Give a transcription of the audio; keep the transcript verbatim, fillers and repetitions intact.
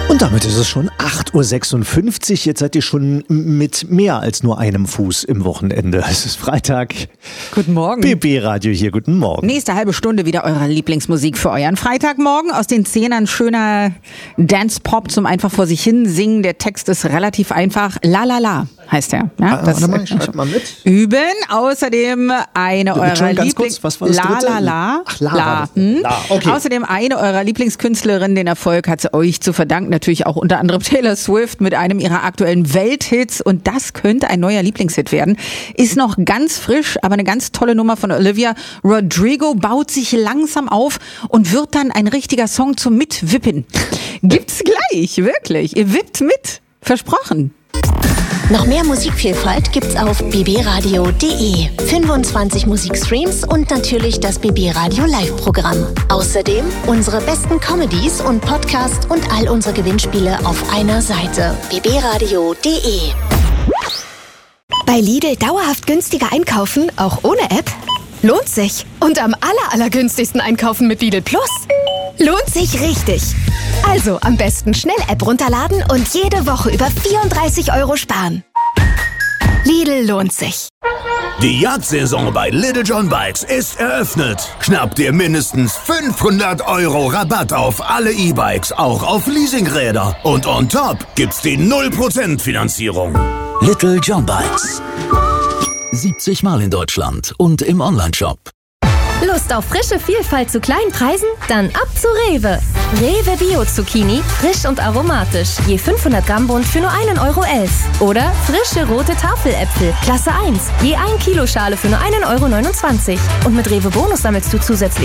Und damit ist es schon acht Uhr sechsundfünfzig. Jetzt seid ihr schon mit mehr als nur einem Fuß im Wochenende. Es ist Freitag. Guten Morgen. B B-Radio hier, guten Morgen. Nächste halbe Stunde wieder eure Lieblingsmusik für euren Freitagmorgen. Aus den Zehnern schöner Dance-Pop zum einfach vor sich hin singen. Der Text ist relativ einfach. La La La heißt er. Ja, ah, das mal, schreibt mal mit. Üben. Außerdem eine Du, eurer Lieblings... Was war das La dritte? La La. Ach, La. La. Hm? La. Okay. Außerdem eine eurer Lieblingskünstlerinnen. Den Erfolg hat sie euch zu verdanken. Natürlich auch unter anderem Taylor Swift mit einem ihrer aktuellen Welthits. Und das könnte ein neuer Lieblingshit werden. Ist noch ganz frisch, aber eine ganz tolle Nummer von Olivia Rodrigo. Baut sich langsam auf und wird dann ein richtiger Song zum Mitwippen. Gibt's gleich, wirklich. Ihr wippt mit. Versprochen. Noch mehr Musikvielfalt gibt's auf b b radio punkt d e. fünfundzwanzig Musikstreams und natürlich das B B Radio Live-Programm. Außerdem unsere besten Comedies und Podcasts und all unsere Gewinnspiele auf einer Seite. b b radio punkt d e. Bei Lidl dauerhaft günstiger einkaufen, auch ohne App? Lohnt sich. Und am aller, allergünstigsten einkaufen mit Lidl Plus? Lohnt sich richtig. Also am besten schnell App runterladen und jede Woche über vierunddreißig Euro sparen. Lidl lohnt sich. Die Jagdsaison bei Little John Bikes ist eröffnet. Schnapp dir mindestens fünfhundert Euro Rabatt auf alle E-Bikes, auch auf Leasingräder. Und on top gibt's die null Prozent Finanzierung. Little John Bikes. siebzig Mal in Deutschland und im Onlineshop. Lust auf frische Vielfalt zu kleinen Preisen? Dann ab zu Rewe. Rewe Bio Zucchini, frisch und aromatisch. Je fünfhundert Gramm Bund für nur einen Euro elf. Oder frische rote Tafeläpfel, Klasse eins. Je ein Kilo Schale für nur einen Euro neunundzwanzig. Und mit Rewe Bonus sammelst du zusätzlich